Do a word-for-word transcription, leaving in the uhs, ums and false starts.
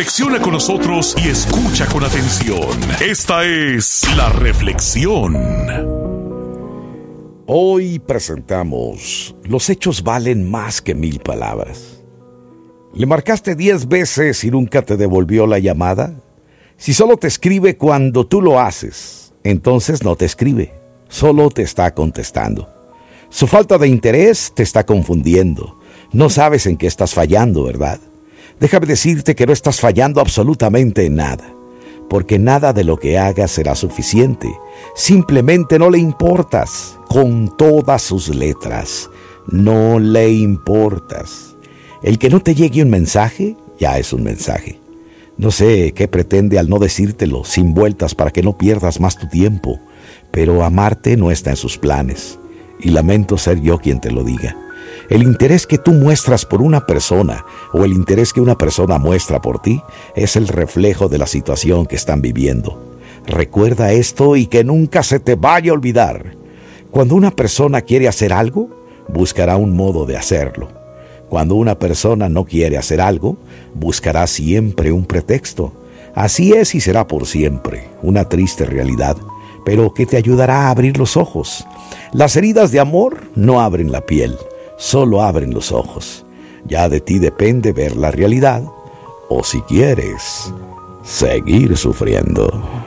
Reflexiona con nosotros y escucha con atención. Esta es La Reflexión. Hoy presentamos: los hechos valen más que mil palabras. ¿Le marcaste diez veces y nunca te devolvió la llamada? Si solo te escribe cuando tú lo haces, entonces no te escribe, solo te está contestando. Su falta de interés te está confundiendo. No sabes en qué estás fallando, ¿verdad? Déjame decirte que no estás fallando absolutamente en nada, porque nada de lo que hagas será suficiente. Simplemente no le importas, con todas sus letras. No le importas. El que no te llegue un mensaje, ya es un mensaje. No sé qué pretende al no decírtelo, sin vueltas, para que no pierdas más tu tiempo, pero amarte no está en sus planes, y lamento ser yo quien te lo diga. El interés que tú muestras por una persona, o el interés que una persona muestra por ti, es el reflejo de la situación que están viviendo. Recuerda esto y que nunca se te vaya a olvidar. Cuando una persona quiere hacer algo, buscará un modo de hacerlo. Cuando una persona no quiere hacer algo, buscará siempre un pretexto. Así es y será por siempre, una triste realidad, pero que te ayudará a abrir los ojos. Las heridas de amor no abren la piel, solo abren los ojos. Ya de ti depende ver la realidad, o si quieres, seguir sufriendo.